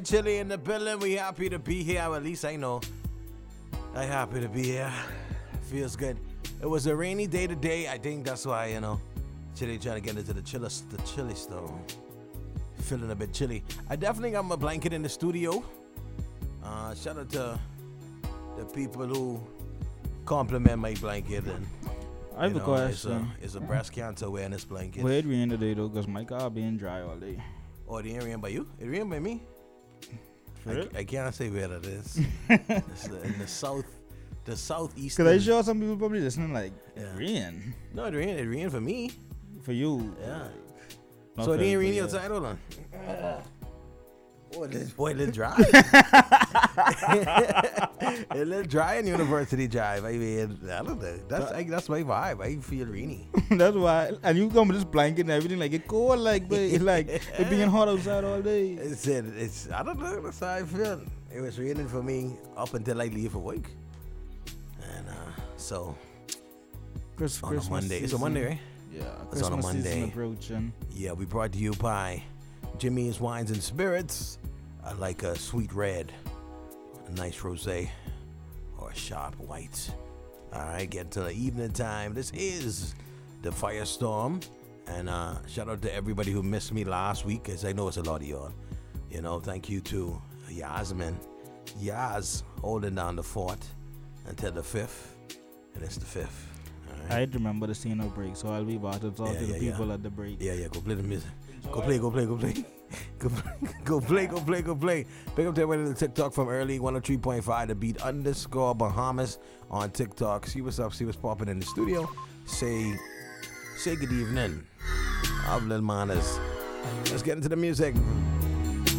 Chili in the building. We happy to be here. Well, at least I know. I happy to be here. Feels good. It was a rainy day today. I think that's why, Chili trying to get into the chilly stone. Feeling a bit chilly. I definitely got my blanket in the studio. Shout out to the people who compliment my blanket. And I have a question. It's a breast cancer awareness blanket. Where it rain today though? Because my car being dry all day. Oh, it ain't rain by you? It rain by me? I can't say where it is. It's in the southeast. Because I sure some people probably listening like, rain. No, it rain for me. For you. Yeah. Not So it for ain't raining everybody outside, hold on. Boy, it's dry. It look dry in University Drive. I mean, I don't know. That's my vibe. I feel rainy. That's why. And you come with this blanket and everything, like it cold, like, but it's like it being hot outside all day. It's I don't know. That's how I feel. It was raining for me up until I leave for work. And so on a Monday. It's a Monday, right? Yeah, it's on a Christmas season Monday. approaching. Yeah, we brought to you by Jimmy's Wines and Spirits. I like a sweet red, a nice rosé, or a sharp white. All right, get to the evening time. This is the Firestorm. And shout out to everybody who missed me last week, because I know it's a lot of y'all. Thank you to Yasmin. Yaz holding down the fort until the 5th. And it's the 5th. All right. I remember the scene of break, so I'll be about to talk to the people at the break. Yeah, go play the music. Go play. Go play. Pick up that way to the TikTok from early 103.5 the beat _Bahamas on TikTok. See what's up, see what's popping in the studio. Say good evening. Of little manners. Let's get into the music.